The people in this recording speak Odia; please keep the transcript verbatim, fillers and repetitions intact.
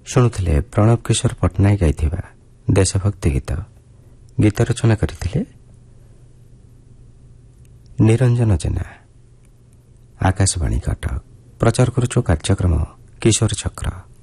ଶୁଣୁଥିଲେ ପ୍ରଣବ କିଶୋର ପଟ୍ଟନାୟକ ଗାଇଥିବା ଦେଶଭକ୍ତି ଗୀତ। ଗୀତ ରଚନା କରିଥିଲେ ନିରଞ୍ଜନ ଜେନା। ଆକାଶବାଣୀ କଟକ। ପ୍ରଚାର କରୁଛୁ କାର୍ଯ୍ୟକ୍ରମ କିଶୋର ଚକ୍ର।